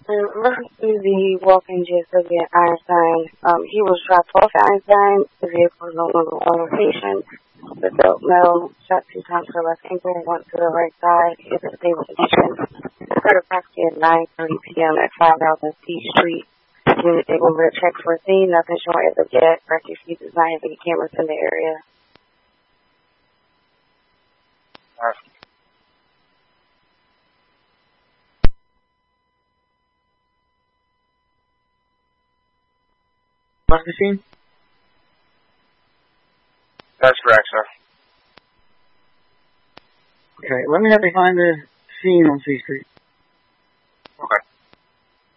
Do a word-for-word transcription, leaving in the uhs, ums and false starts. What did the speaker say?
In reference to the walk-in J W Einstein, um, he was dropped off at Einstein. The vehicle was no longer on location. The adult male shot two times to the left ankle, one to the right side. He is in stable condition. It occurred approximately at nine thirty p.m. at five thousand Peach Street. Unit able to check for a scene. Nothing showing as of yet. Rescue feed does not have any cameras in the area. What's the scene? That's correct, sir. Okay, let me have you find the scene on C Street. Okay.